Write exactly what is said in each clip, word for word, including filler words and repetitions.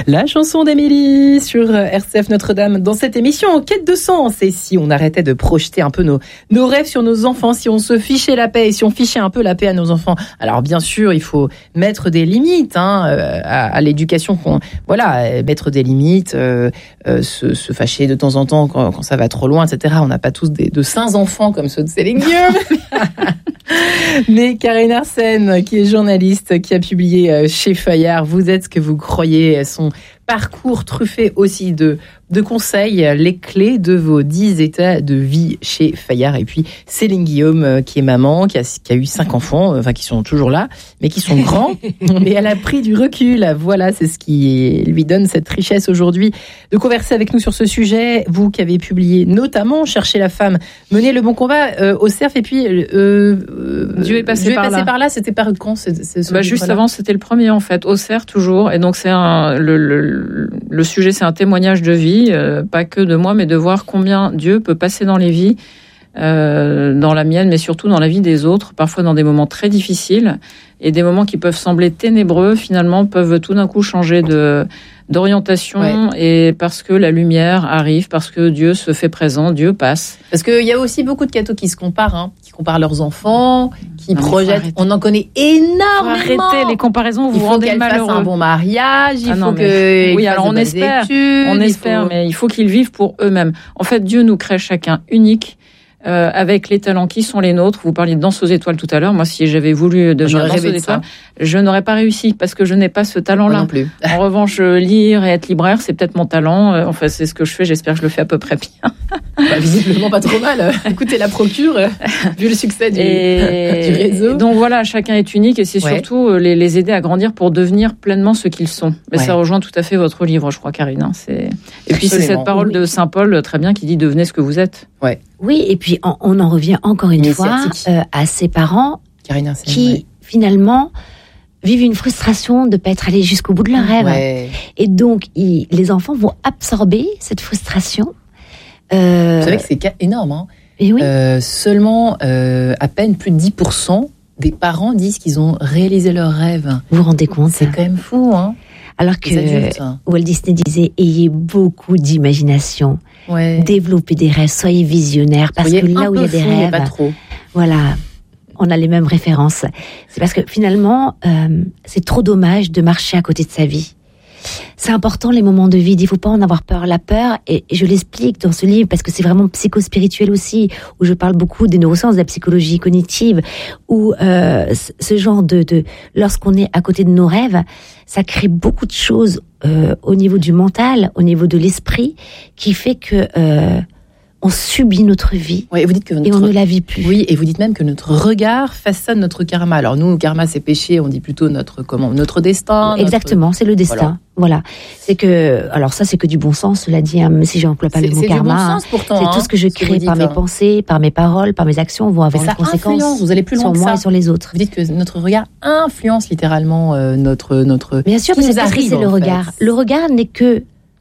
La chanson d'Émilie sur R C F Notre-Dame dans cette émission En quête de sens. Et si on arrêtait de projeter un peu nos, nos rêves sur nos enfants, si on se fichait la paix et si on fichait un peu la paix à nos enfants, alors bien sûr, il faut mettre des limites hein, à, à l'éducation. Qu'on, voilà, mettre des limites, euh, euh, se, se fâcher de temps en temps quand, quand ça va trop loin, et cetera. On n'a pas tous des, de saints enfants comme ceux de Céline Guillaume. Mais Karine Arsène, qui est journaliste, qui a publié chez Fayard, Vous êtes ce que vous croyez, son parcours truffé aussi de, de conseils, les clés de vos dix états de vie chez Fayard. Et puis Céline Guillaume, qui est maman, qui a, qui a eu cinq enfants, enfin qui sont toujours là, mais qui sont grands. Mais elle a pris du recul. Voilà, c'est ce qui lui donne cette richesse aujourd'hui de converser avec nous sur ce sujet. Vous qui avez publié notamment Chercher la femme, mener le bon combat euh, au cerf. Et puis euh, euh, Dieu est passé, Dieu par, est passé là. par là. C'était par quand c'est, c'est ce bah, Juste avant, c'était le premier en fait, au cerf toujours. Et donc c'est un, le, le Le sujet, c'est un témoignage de vie, euh, pas que de moi, mais de voir combien Dieu peut passer dans les vies, euh, dans la mienne, mais surtout dans la vie des autres, parfois dans des moments très difficiles, et des moments qui peuvent sembler ténébreux, finalement, peuvent tout d'un coup changer de, d'orientation, ouais. Et parce que la lumière arrive, parce que Dieu se fait présent, Dieu passe. Parce qu'il y a aussi beaucoup de cathos qui se comparent, hein, qui comparent leurs enfants, qui non, projettent. On en connaît énormément. Arrêtez les comparaisons, vous il vous faut rendez qu'elle malheureux. fasse un bon mariage, il ah non, faut que. Oui, alors on espère, études, on espère, faut... mais il faut qu'ils vivent pour eux-mêmes. En fait, Dieu nous crée chacun unique. Euh, avec les talents qui sont les nôtres. Vous parliez de danse aux étoiles tout à l'heure. Moi, si j'avais voulu devenir danse aux étoiles, je n'aurais pas réussi parce que je n'ai pas ce talent-là. Moi non plus. En revanche, lire et être libraire, c'est peut-être mon talent. Enfin, c'est ce que je fais. J'espère que je le fais à peu près bien. Bah, visiblement pas trop mal. Écoutez la procure, vu le succès du, et... du réseau. Donc voilà, chacun est unique et c'est ouais. surtout les, les aider à grandir pour devenir pleinement ce qu'ils sont. Mais ouais. ça rejoint tout à fait votre livre, je crois, Karine. Hein, c'est... Et Absolument. Puis c'est cette parole oui. de Saint Paul, très bien, qui dit « Devenez ce que vous êtes ». Ouais. Oui, et puis on, on en revient encore une fois euh, à ces parents Karine Arsène, qui ouais. finalement vivent une frustration de ne pas être allés jusqu'au bout de leur rêve. Ouais. Et donc, ils, les enfants vont absorber cette frustration. Euh... Vous savez que c'est énorme. Hein. Et oui. euh, seulement euh, à peine plus de dix pour cent des parents disent qu'ils ont réalisé leur rêve. Vous vous rendez compte? C'est quand même fou, hein. Alors que adultes, hein. Walt Disney disait « Ayez beaucoup d'imagination, ouais. développez des rêves, soyez visionnaires, parce soyez que là où il y a des fou, rêves, pas trop. Voilà, on a les mêmes références. C'est parce que finalement, euh, c'est trop dommage de marcher à côté de sa vie. C'est important les moments de vide, il ne faut pas en avoir peur. La peur, et je l'explique dans ce livre, parce que c'est vraiment psychospirituel aussi, où je parle beaucoup des neurosciences, de la psychologie cognitive, où euh, ce genre de, de... Lorsqu'on est à côté de nos rêves, ça crée beaucoup de choses euh, au niveau du mental, au niveau de l'esprit, qui fait que... Euh, on subit notre vie ouais, et, vous dites que notre... et on ne la vit plus. Oui, et vous dites même que notre regard façonne notre karma. Alors nous, karma, c'est péché, on dit plutôt notre comment, notre destin. Exactement, notre... c'est le destin. Voilà. voilà. C'est que, alors ça, c'est que du bon sens, cela dit, hein, même si j'emploie pas c'est, le mot c'est karma. C'est du bon sens pourtant. C'est hein, tout ce que je crée par mes hein. pensées, par mes paroles, par mes actions, vont avoir Mais une conséquence influence, vous allez plus loin sur que moi ça. et sur les autres. Vous dites que notre regard influence littéralement euh, notre notre. Bien sûr, mais c'est parce que c'est le regard. Le regard n'est que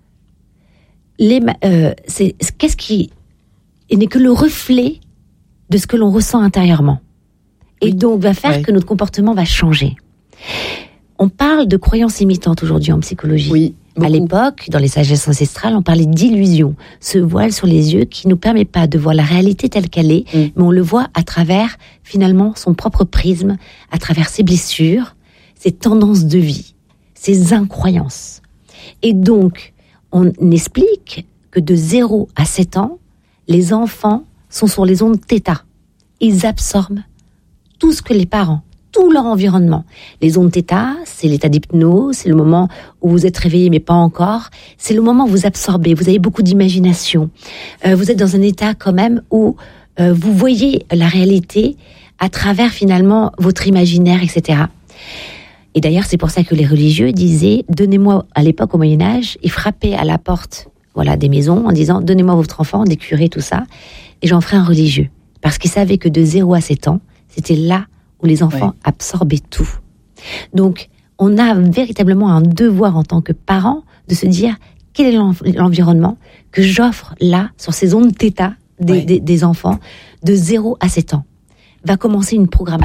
les, euh, c'est qu'est-ce qui et n'est que le reflet de ce que l'on ressent intérieurement. Et oui. donc, va faire oui. que notre comportement va changer. On parle de croyances imitantes aujourd'hui en psychologie. Oui, à l'époque, dans les sagesses ancestrales, on parlait d'illusion. Ce voile sur les yeux qui ne nous permet pas de voir la réalité telle qu'elle est, mm. mais on le voit à travers, finalement, son propre prisme, à travers ses blessures, ses tendances de vie, ses incroyances. Et donc, on explique que de zéro à sept ans, les enfants sont sur les ondes θ. Ils absorbent tout ce que les parents, tout leur environnement. Les ondes θ, c'est l'état d'hypnose, c'est le moment où vous êtes réveillé mais pas encore. C'est le moment où vous absorbez, vous avez beaucoup d'imagination. Euh, vous êtes dans un état quand même où euh, vous voyez la réalité à travers finalement votre imaginaire, et cetera. Et d'ailleurs, c'est pour ça que les religieux disaient « Donnez-moi » à l'époque, au Moyen-Âge, ils frappaient à la porte voilà, des maisons en disant « Donnez-moi votre enfant, des curés, tout ça, et j'en ferai un religieux. » Parce qu'ils savaient que de zéro à sept ans, c'était là où les enfants ouais. absorbaient tout. Donc, on a véritablement un devoir en tant que parents de se dire quel est l'environnement que j'offre là, sur ces ondes θ des, ouais. des, des enfants, de zéro à sept ans. Va commencer une programmation.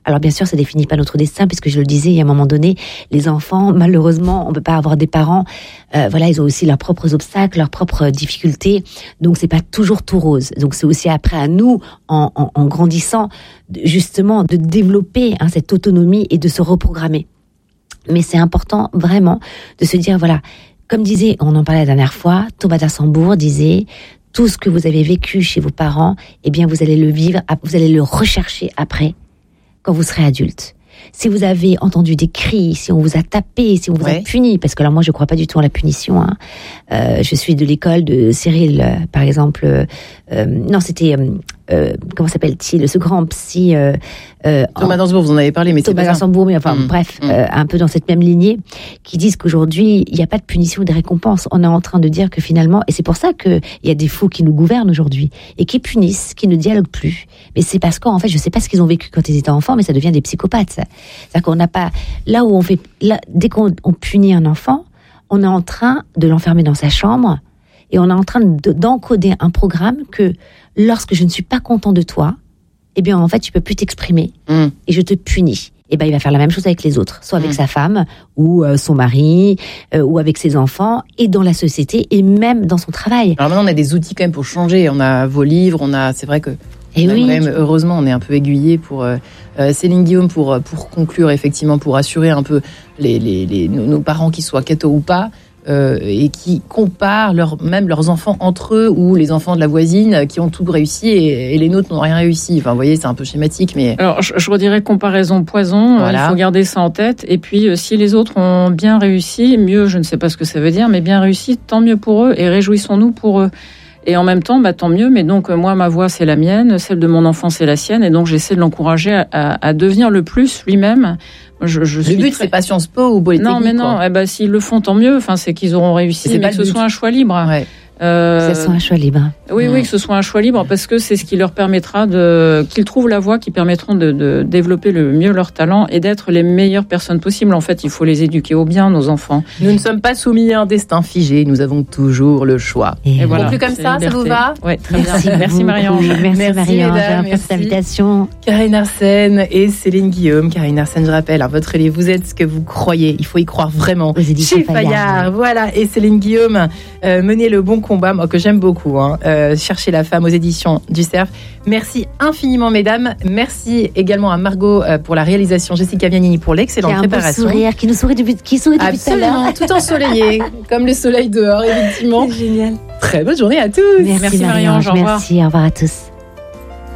Alors bien sûr, ça définit pas notre destin, puisque je le disais, il y a un moment donné, les enfants, malheureusement, on peut pas avoir des parents. Euh, voilà, ils ont aussi leurs propres obstacles, leurs propres difficultés. Donc c'est pas toujours tout rose. Donc c'est aussi après à nous, en, en, en grandissant, justement, de développer hein, cette autonomie et de se reprogrammer. Mais c'est important vraiment de se dire, voilà, comme disait, on en parlait la dernière fois, Thomas d'Assembourg disait, tout ce que vous avez vécu chez vos parents, eh bien vous allez le vivre, vous allez le rechercher après, quand vous serez adulte. Si vous avez entendu des cris, si on vous a tapé, si on vous ouais. a puni, parce que là moi je crois pas du tout en la punition. Hein. Euh, je suis de l'école de Cyril, euh, par exemple. Euh, non, c'était euh, euh, comment s'appelle-t-il, ce grand psy. Euh, euh, Thomas d'Assembourg, vous en avez parlé, mais Thomas c'est pas d'Assembourg, mais enfin mmh. bref, mmh. Euh, un peu dans cette même lignée, qui disent qu'aujourd'hui il n'y a pas de punition ou de récompense. On est en train de dire que finalement, et c'est pour ça que il y a des fous qui nous gouvernent aujourd'hui et qui punissent, qui ne dialoguent plus. Mais c'est parce qu'en fait, je sais pas ce qu'ils ont vécu quand ils étaient enfants, mais ça devient des psychopathes. Ça. C'est-à-dire qu'on n'a pas là où on fait, là, dès qu'on on punit un enfant, on est en train de l'enfermer dans sa chambre et on est en train de, d'encoder un programme que lorsque je ne suis pas content de toi, eh bien en fait tu peux plus t'exprimer mmh. et je te punis. Et ben il va faire la même chose avec les autres, soit avec mmh. sa femme ou euh, son mari euh, ou avec ses enfants et dans la société et même dans son travail. Alors maintenant on a des outils quand même pour changer. On a vos livres, on a, c'est vrai que et oui. même, heureusement on est un peu aiguillé pour euh, Céline Guillaume pour pour conclure effectivement, pour assurer un peu les les, les nos, nos parents qui soient catho ou pas. Euh, et qui comparent leur, même leurs enfants entre eux ou les enfants de la voisine qui ont tout réussi et, et les nôtres n'ont rien réussi. Enfin, vous voyez, c'est un peu schématique, mais... Alors, je, je redirais comparaison poison, voilà. Il faut garder ça en tête. Et puis, euh, si les autres ont bien réussi, mieux, je ne sais pas ce que ça veut dire, mais bien réussi, tant mieux pour eux et réjouissons-nous pour eux. Et en même temps, bah, tant mieux, mais donc moi, ma voix, c'est la mienne, celle de mon enfant, c'est la sienne, et donc j'essaie de l'encourager à, à, à devenir le plus lui-même. Je, je le but, très... c'est pas Sciences Po ou Polytechnique. Non, mais non, eh ben, s'ils le font, tant mieux, enfin, c'est qu'ils auront réussi, mais, mais que ce soit un choix libre. Ouais. Euh, que ce soit un choix libre. Oui, oui, que ce soit un choix libre, parce que c'est ce qui leur permettra de, qu'ils trouvent la voie qui permettront de, de développer le mieux leur talent et d'être les meilleures personnes possibles. En fait, il faut les éduquer au bien, nos enfants. Nous ne sommes pas soumis à un destin figé, nous avons toujours le choix. Et, et voilà. Plus comme ça, liberté. Ça vous va? Oui, très merci bien. Merci Marie-Ange. Merci, merci Marie-Ange pour cette invitation. Karine Arsène et Céline Guillaume. Karine Arsène, je rappelle, hein, votre livre, vous êtes ce que vous croyez. Il faut y croire vraiment. Chez Fayard. Fayard. Voilà. Et Céline Guillaume, euh, menez le bon combat, moi, que j'aime beaucoup. Hein. Euh, cherchez la femme aux éditions du Cerf. Merci infiniment, mesdames. Merci également à Margot euh, pour la réalisation, Jessica Vianini pour l'excellente préparation. Qui a un beau sourire, qui nous sourit depuis, qui sourit depuis tout à l'heure. Tout ensoleillé, comme le soleil dehors, effectivement. C'est génial. Très bonne journée à tous. Merci, merci Marie-Ange. Merci, au revoir à tous.